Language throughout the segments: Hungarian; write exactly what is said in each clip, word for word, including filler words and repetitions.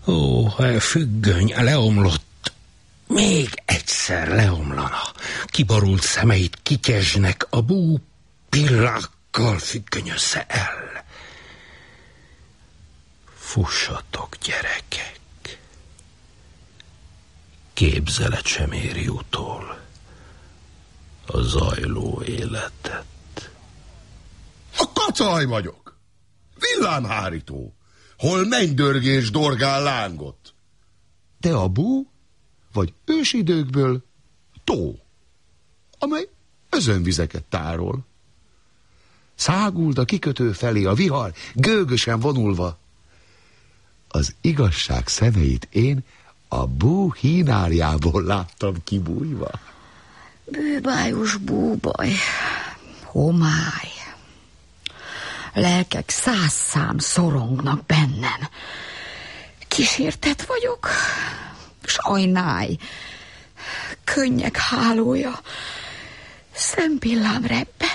Ó, ha a függöny leomlott, még egyszer leomlana. Kibarult szemeit kityezsnek, a bú pillákkal függönyössze el. Fussatok, gyerekek! Képzelet sem éri utol a zajló életet. A kacaj vagyok! Villámhárító! Hol mennydörgés dorgál lángot? Te a bú, vagy ősidőkből tó, amely özönvizeket tárol. Száguld a kikötő felé a vihar, gőgösen vonulva. Az igazság szemeit én a bú hínárjából láttam kibújva. Bűbájos búbaj, homály. Lelkek száz szám szorongnak bennem. Kísértett vagyok, sajnálj, könnyek hálója, szempillám rebben.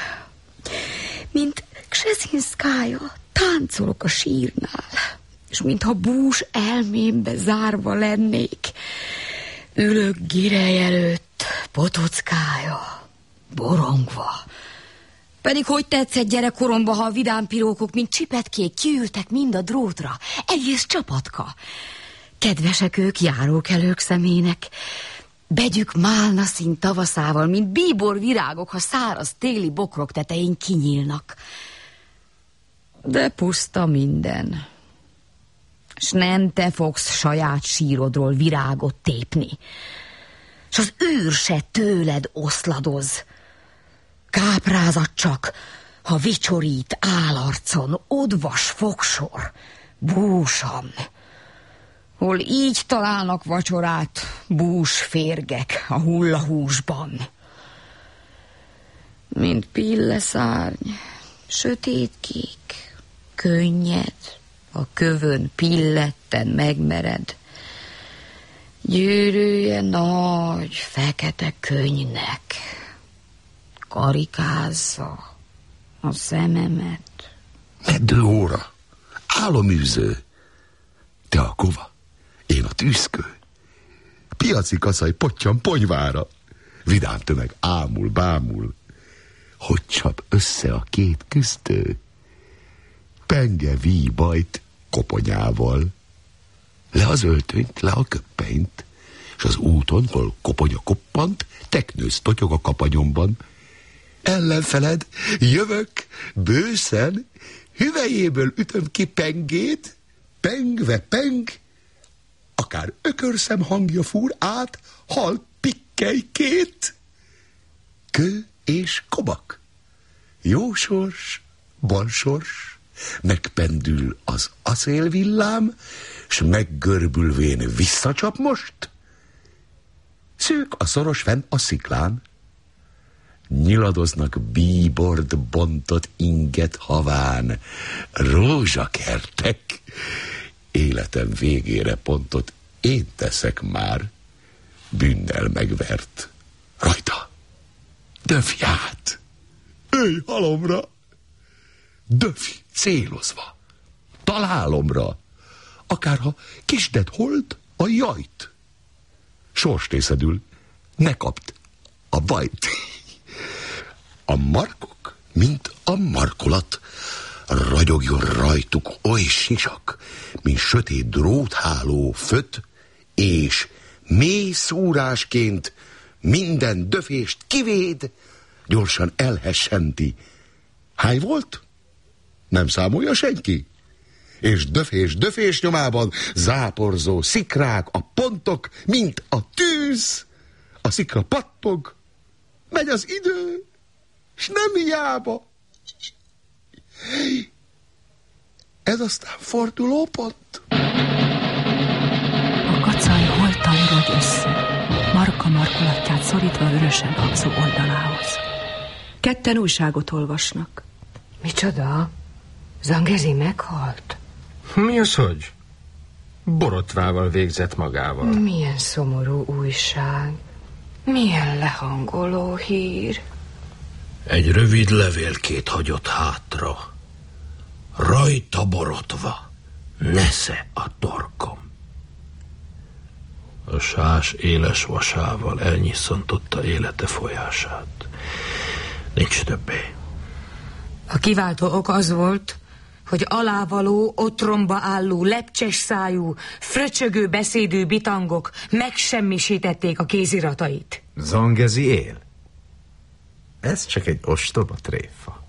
Mint Ksezinszkája, táncolok a sírnál, és mintha bús elmémbe zárva lennék, ülök girej előtt, potockája, borongva. Pedig hogy tetszett gyerekkoromban, ha a vidám pirókok, mint csipetkék kiültek mind a drótra, egész csapatka. Kedvesek ők, járókelők szemének, begyük málna szín tavaszával, mint bíbor virágok, ha száraz téli bokrok tetején kinyílnak. De puszta minden. S nem te fogsz saját sírodról virágot tépni. S az űr se tőled oszladoz. Káprázat csak, ha vicsorít álarcon, odvas fogsor, búsan. Hol így találnak vacsorát bús férgek a hullahúsban. Mint pilleszárny, sötétkék, könnyed, a kövön pilletten megmered. Gyűrűje nagy, fekete könnynek, karikázza a szememet. Meddő óra, áloműző, te a kova, én a tűzkő. Piaci kaszaj pottyan ponyvára, vidám tömeg ámul, bámul. Hogy csap össze a két küsztő? Penge ví bajt koponyával. Le az öltönyt, le a köppenyt, s az úton, hol koponya koppant, teknősz totyog a kapanyomban. Ellenfeled, jövök, bőszen, hüvelyéből ütöm ki pengét, pengve peng, akár ökörszem hangja fúr át, hal pikkelykét. Kő és kobak, jó sors, bal sors, megpendül az acélvillám, s meggörbülvén visszacsap most. Szűk a szoros fenn a sziklán, nyiladoznak bíbord bontott inget haván, rózsakertek. Életem végére pontot én teszek már, bűnnel megvert. Rajta, döfj át, őj halomra, döfj célozva, találomra, akárha kisded hold a jajt. Sorstészedül, ne kapd a bajt. A markok, mint a markolat, ragyogjon rajtuk oly sisak, mint sötét drótháló föt, és mély szúrásként minden döfést kivéd, gyorsan elhessenti. Hány volt? Nem számolja senki? És döfés, döfés nyomában záporzó szikrák, a pontok, mint a tűz. A szikra pattog, megy az idő, s nem hiába. Ez aztán fordulópont. A kacaj holtan rogy össze, marka markolatját szorítva vörösen hangzó oldalához. Ketten újságot olvasnak. Micsoda? Zangezi meghalt? Mi az, hogy? Borotvával végzett magával. Milyen szomorú újság. Milyen lehangoló hír. Egy rövid levélkét hagyott hátra. Rajta borotva. nesze a torkom. A sás éles vasával elnyisszantotta élete folyását. Nincs többé. A kiváltó ok az volt, hogy alávaló, otromba álló, lepcses szájú, fröcsögő beszédű bitangok megsemmisítették a kéziratait. Zangezi él? Ez csak egy ostoba tréfa.